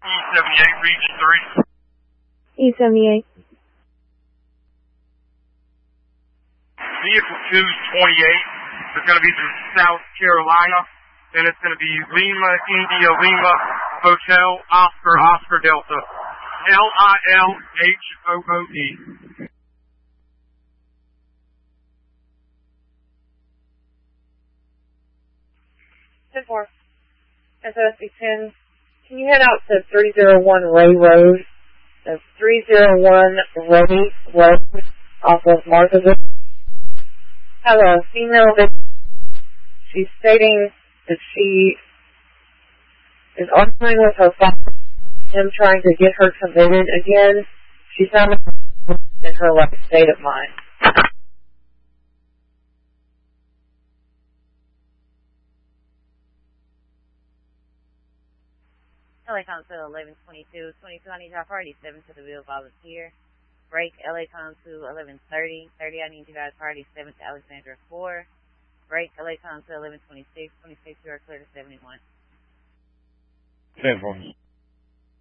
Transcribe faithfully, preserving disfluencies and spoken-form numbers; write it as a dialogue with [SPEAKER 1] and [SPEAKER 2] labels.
[SPEAKER 1] E seventy-eight, Region three.
[SPEAKER 2] E seventy-eight.
[SPEAKER 1] Vehicle two twenty-eight is going to be to South Carolina, and it's going to be Lima, India, Lima, Hotel, Oscar, Oscar, Delta. L I L H O O E.
[SPEAKER 3] ten four. S O S B ten. Can you head out to three oh one Ray Road? That's three oh one Ray Road off of Marthasville. Have a female victim. She's stating that she is arguing with her father, him trying to get her committed again. She found in her like state of mind.
[SPEAKER 4] L A Council eleven twenty-two, twenty-two, I need you party seven to the wheel volunteer. Break L A Council eleven thirty, thirty, I need you guys party seven to Alexandra four. Break L A Council eleven twenty-six, twenty-six, you are clear to seventy-one.
[SPEAKER 5] ten four.